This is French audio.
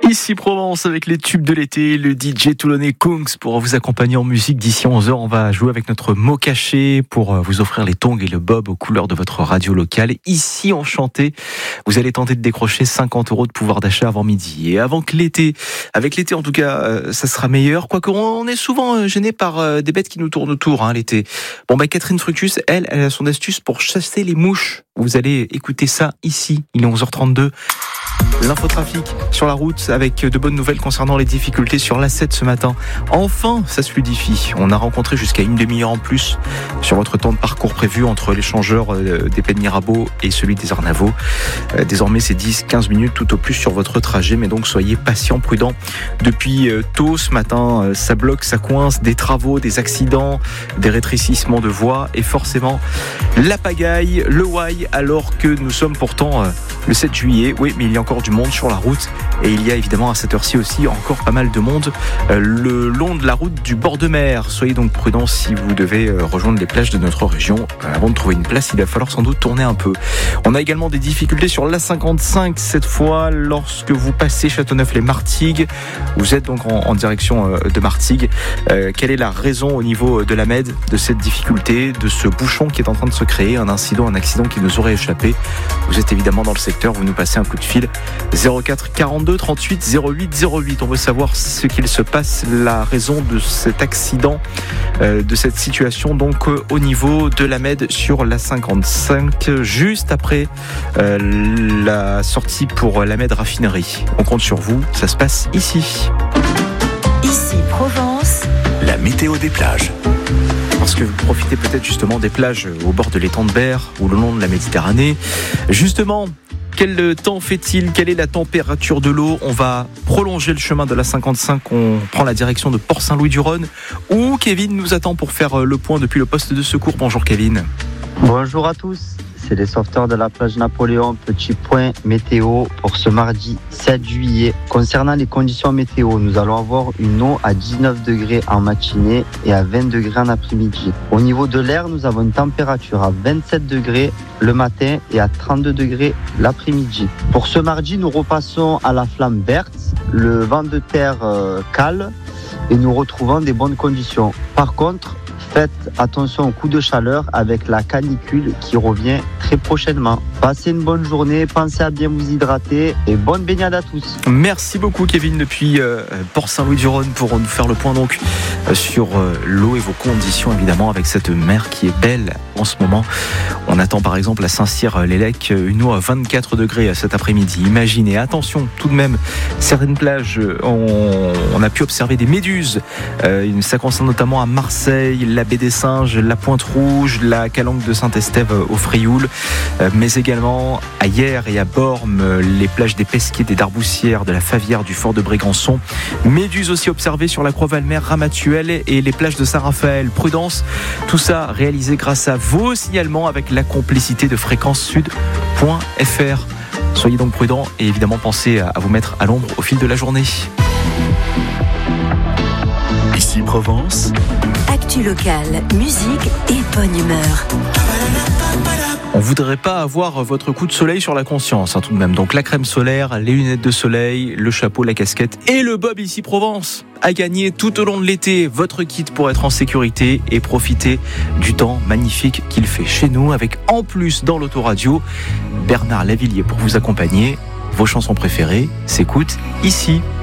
Ici Provence avec les tubes de l'été, le DJ toulonnais Kungs pour vous accompagner en musique. D'ici 11h, on va jouer avec notre mot caché pour vous offrir les tongs et le bob aux couleurs de votre radio locale. Ici Enchanté, vous allez tenter de décrocher 50 € de pouvoir d'achat avant midi. Et avant que l'été, avec l'été en tout cas, ça sera meilleur. Quoique on est souvent gêné par des bêtes qui nous tournent autour l'été. Bon Catherine Fructus, elle a son astuce pour chasser les mouches. Vous allez écouter ça ici, il est 11h32. L'infotrafic sur la route avec de bonnes nouvelles concernant les difficultés sur l'A7 ce matin. Enfin, ça se fluidifie. On a rencontré jusqu'à une demi-heure en plus sur votre temps de parcours prévu entre l'échangeur des Pays de Mirabeau et celui des Arnavaux. Désormais, c'est 10-15 minutes tout au plus sur votre trajet, mais donc soyez patient, prudent. Depuis tôt ce matin, ça bloque, ça coince, des travaux, des accidents, des rétrécissements de voies et forcément la pagaille, le why, alors que nous sommes pourtant le 7 juillet. Oui, mais il y a encore du monde sur la route et il y a évidemment à cette heure-ci aussi encore pas mal de monde le long de la route du bord de mer. Soyez donc prudents si vous devez rejoindre les plages de notre région. Avant de trouver une place, il va falloir sans doute tourner un peu. On a également des difficultés sur l'A55 cette fois lorsque vous passez Châteauneuf-les-Martigues. Vous êtes donc en direction de Martigues. Quelle est la raison au niveau de la Med de cette difficulté, de ce bouchon qui est en train de se créer, un accident qui nous aurait échappé? Vous êtes évidemment dans le secteur, vous nous passez un coup de fil 04 42 38 08 08. On veut savoir ce qu'il se passe, la raison de cet accident, de cette situation donc au niveau de la Med sur la 55, juste après la sortie pour la Med raffinerie. On compte sur vous, ça se passe ici. Ici Provence, la météo des plages. Parce que vous profitez peut-être justement des plages au bord de l'étang de Berre ou le long de la Méditerranée. Justement, quel temps fait-il? Quelle est la température de l'eau? On va prolonger le chemin de la 55. On prend la direction de Port-Saint-Louis-du-Rhône où Kevin nous attend pour faire le point depuis le poste de secours. Bonjour Kevin. Bonjour à tous. C'est les sauveteurs de la plage Napoléon. Petit point météo pour ce mardi 7 juillet. Concernant les conditions météo, nous allons avoir une eau à 19 degrés en matinée et à 20 degrés en après-midi. Au niveau de l'air, nous avons une température à 27 degrés le matin et à 32 degrés l'après-midi. Pour ce mardi, nous repassons à la flamme verte. Le vent de terre cale et nous retrouvons des bonnes conditions. Par contre, faites attention au coup de chaleur avec la canicule qui revient très prochainement. Passez une bonne journée, pensez à bien vous hydrater et bonne baignade à tous. Merci beaucoup Kevin depuis Port-Saint-Louis-du-Rhône pour nous faire le point donc sur l'eau et vos conditions évidemment avec cette mer qui est belle en ce moment. On attend par exemple à Saint-Cyr-les-Lecs une eau à 24 degrés cet après-midi. Imaginez, attention tout de même, certaines plages on a pu observer des méduses. Ça concerne notamment à Marseille, la baie des Singes, la Pointe Rouge, la Calanque de Saint-Estève au Frioul, mais également à Hyères et à Bormes, les plages des Pesquiers, des Darboussières, de la Favière, du Fort de Brégançon. Méduses aussi observées sur la Croix-Valmer, Ramatuelle et les plages de Saint-Raphaël. Prudence, tout ça réalisé grâce à vos signalements avec la complicité de fréquencesud.fr. Soyez donc prudents et évidemment pensez à vous mettre à l'ombre au fil de la journée. Ici Provence. actu locale, musique et bonne humeur. On voudrait pas avoir votre coup de soleil sur la conscience tout de même. Donc la crème solaire, les lunettes de soleil, le chapeau, la casquette et le bob ici Provence à gagner tout au long de l'été. Votre kit pour être en sécurité et profiter du temps magnifique qu'il fait chez nous avec en plus dans l'autoradio Bernard Lavillier pour vous accompagner. Vos chansons préférées s'écoutent ici.